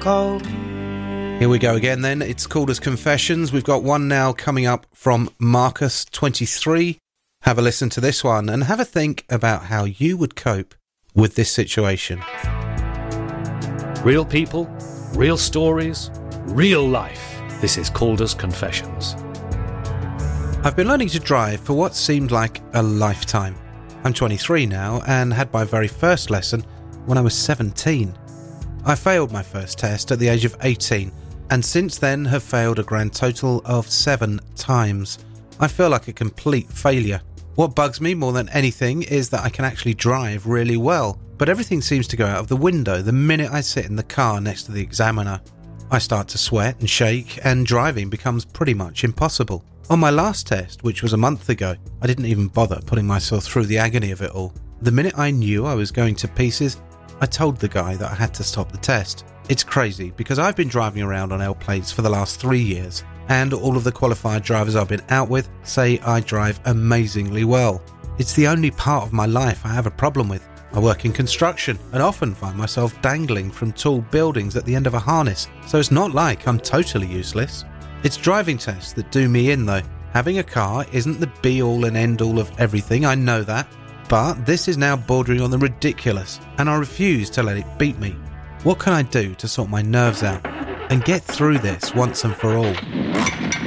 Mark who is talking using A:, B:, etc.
A: cold.
B: Here we go again then. It's called as Confessions. We've got one now coming up from Marcus, 23. Have a listen to this one and have a think about how you would cope with this situation.
C: Real people, real stories, real life. This is Calder's Confessions.
B: I've been learning to drive for what seemed like a lifetime. I'm 23 now and had my very first lesson when I was 17. I failed my first test at the age of 18 and since then have failed a grand total of 7 times. I feel like a complete failure. What bugs me more than anything is that I can actually drive really well, but everything seems to go out of the window the minute I sit in the car next to the examiner. I start to sweat and shake and driving becomes pretty much impossible. On my last test, which was a month ago, I didn't even bother putting myself through the agony of it all. The minute I knew I was going to pieces, I told the guy that I had to stop the test. It's crazy because I've been driving around on L plates for the last 3 years, and all of the qualified drivers I've been out with say I drive amazingly well. It's the only part of my life I have a problem with. I work in construction and often find myself dangling from tall buildings at the end of a harness, so it's not like I'm totally useless. It's driving tests that do me in though. Having a car isn't the be-all and end-all of everything, I know that, but this is now bordering on the ridiculous and I refuse to let it beat me. What can I do to sort my nerves out and get through this once and for all?